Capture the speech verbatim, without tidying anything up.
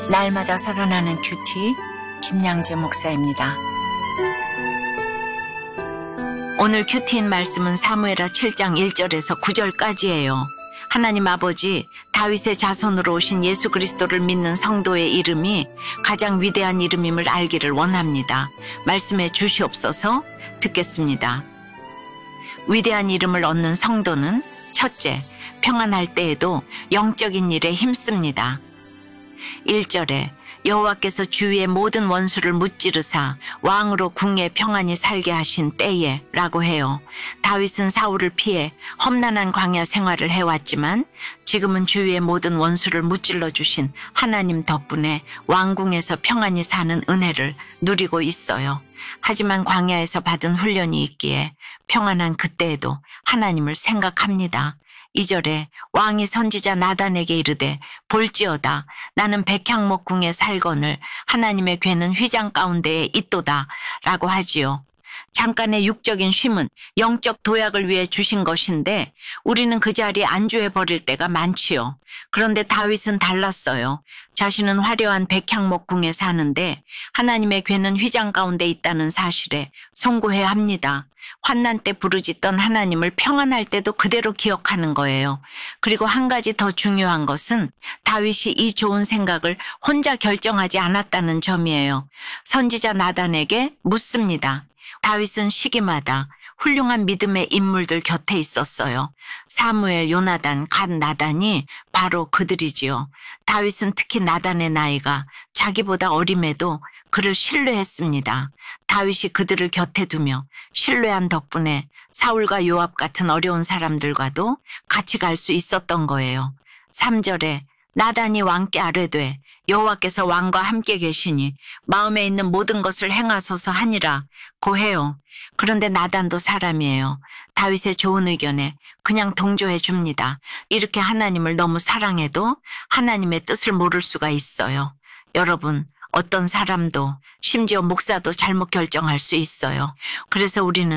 날마다 살아나는 큐티 김양재 목사입니다. 오늘 큐티인 말씀은 사무엘하 칠 장 일 절에서 구 절까지예요. 하나님 아버지 다윗의 자손으로 오신 예수 그리스도를 믿는 성도의 이름이 가장 위대한 이름임을 알기를 원합니다. 말씀해 주시옵소서. 듣겠습니다. 위대한 이름을 얻는 성도는 첫째, 평안할 때에도 영적인 일에 힘씁니다. 일 절에 여호와께서 주위의 모든 원수를 무찌르사 왕으로 궁에 평안히 살게 하신 때에 라고 해요. 다윗은 사울을 피해 험난한 광야 생활을 해왔지만 지금은 주위의 모든 원수를 무찔러 주신 하나님 덕분에 왕궁에서 평안히 사는 은혜를 누리고 있어요. 하지만 광야에서 받은 훈련이 있기에 평안한 그때에도 하나님을 생각합니다. 이 절에 왕이 선지자 나단에게 이르되 볼지어다 나는 백향목궁에 살거늘 하나님의 괴는 휘장 가운데에 있도다 라고 하지요. 잠깐의 육적인 쉼은 영적 도약을 위해 주신 것인데 우리는 그 자리에 안주해 버릴 때가 많지요. 그런데 다윗은 달랐어요. 자신은 화려한 백향목궁에 사는데 하나님의 괴는 휘장 가운데 있다는 사실에 송구해야 합니다. 환난 때 부르짖던 하나님을 평안할 때도 그대로 기억하는 거예요. 그리고 한 가지 더 중요한 것은 다윗이 이 좋은 생각을 혼자 결정하지 않았다는 점이에요. 선지자 나단에게 묻습니다. 다윗은 시기마다 훌륭한 믿음의 인물들 곁에 있었어요. 사무엘, 요나단, 갓, 나단이 바로 그들이지요. 다윗은 특히 나단의 나이가 자기보다 어림에도 그를 신뢰했습니다. 다윗이 그들을 곁에 두며 신뢰한 덕분에 사울과 요압 같은 어려운 사람들과도 같이 갈 수 있었던 거예요. 삼 절에 나단이 왕께 아뢰되 여호와께서 왕과 함께 계시니 마음에 있는 모든 것을 행하소서 하니라 고해요. 그런데 나단도 사람이에요. 다윗의 좋은 의견에 그냥 동조해 줍니다. 이렇게 하나님을 너무 사랑해도 하나님의 뜻을 모를 수가 있어요. 여러분, 어떤 사람도 심지어 목사도 잘못 결정할 수 있어요. 그래서 우리는